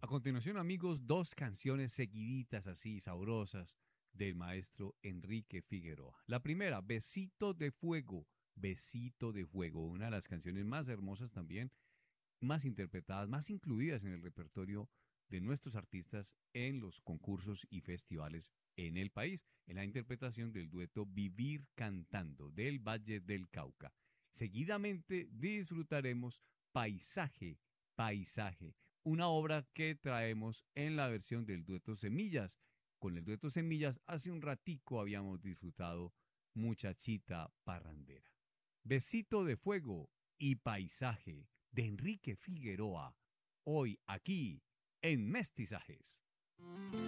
continuación, amigos, dos canciones seguiditas así, sabrosas, del maestro Enrique Figueroa. La primera, Besito de Fuego, una de las canciones más hermosas también, más interpretadas, más incluidas en el repertorio de nuestros artistas en los concursos y festivales en el país, en la interpretación del dueto Vivir Cantando del Valle del Cauca. Seguidamente disfrutaremos Paisaje, Paisaje, una obra que traemos en la versión del dueto Semillas. Con el dueto Semillas hace un ratico habíamos disfrutado Muchachita Parrandera. Besito de Fuego y Paisaje de Enrique Figueroa, hoy aquí en Mestizajes.